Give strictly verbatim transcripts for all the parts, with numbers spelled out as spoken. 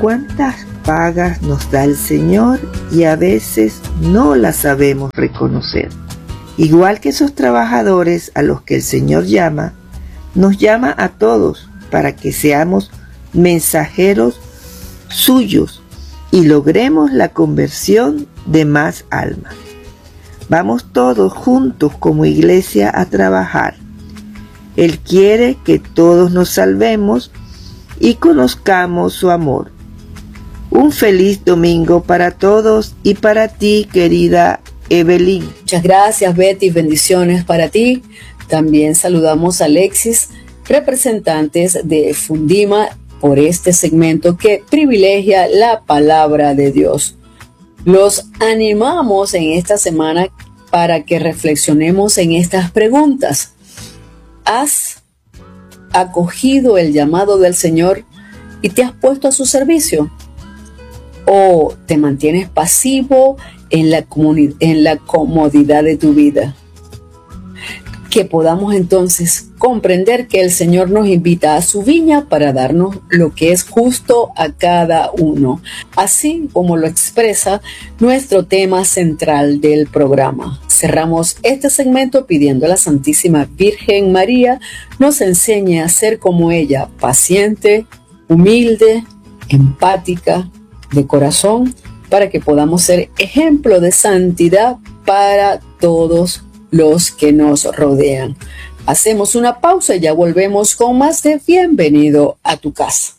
¿Cuántas pagas nos da el Señor y a veces no las sabemos reconocer? Igual que esos trabajadores a los que el Señor llama, nos llama a todos para que seamos mensajeros suyos y logremos la conversión de más almas. Vamos todos juntos como iglesia a trabajar. Él quiere que todos nos salvemos y conozcamos su amor. Un feliz domingo para todos y para ti, querida Evelyn. Muchas gracias, Betty. Bendiciones para ti. También saludamos a Alexis, representantes de Fundima, por este segmento que privilegia la palabra de Dios. Los animamos en esta semana para que reflexionemos en estas preguntas. ¿Has acogido el llamado del Señor y te has puesto a su servicio? ¿O te mantienes pasivo en la, comuni- en la comodidad de tu vida? Que podamos entonces comprender que el Señor nos invita a su viña para darnos lo que es justo a cada uno, así como lo expresa nuestro tema central del programa. Cerramos este segmento pidiendo a la Santísima Virgen María nos enseñe a ser como ella, paciente, humilde, empática, de corazón, para que podamos ser ejemplo de santidad para todos los que nos rodean. Hacemos una pausa y ya volvemos con más de Bienvenido a tu casa.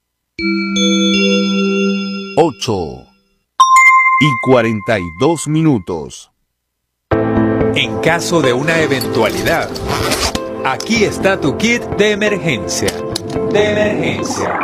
ocho y cuarenta y dos minutos. En caso de una eventualidad, aquí está tu kit de emergencia. De emergencia.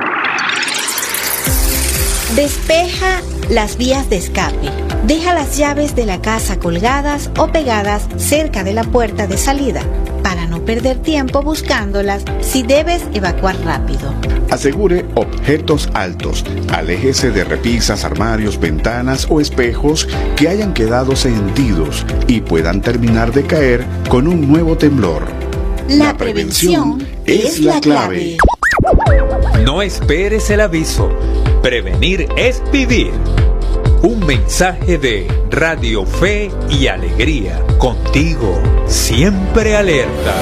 Despeja las vías de escape. Deja las llaves de la casa colgadas o pegadas cerca de la puerta de salida para no perder tiempo buscándolas si debes evacuar rápido. Asegure objetos altos. Aléjese de repisas, armarios, ventanas o espejos que hayan quedado sentidos y puedan terminar de caer con un nuevo temblor. La, la prevención, prevención es la clave. No esperes el aviso. Prevenir es vivir. Un mensaje de Radio Fe y Alegría. Contigo, siempre alerta.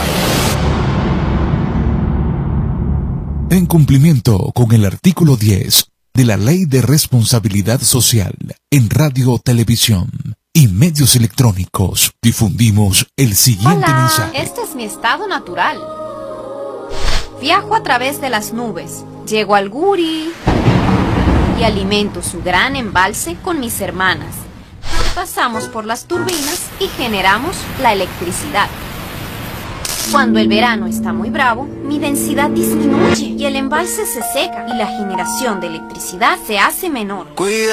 En cumplimiento con el artículo diez de la Ley de Responsabilidad Social en Radio, Televisión y Medios Electrónicos, difundimos el siguiente Hola, mensaje. Este es mi estado natural. Viajo a través de las nubes. Llego al Guri y alimento su gran embalse con mis hermanas. Pasamos por las turbinas y generamos la electricidad. Cuando el verano está muy bravo, mi densidad disminuye y el embalse se seca y la generación de electricidad se hace menor. Cuida.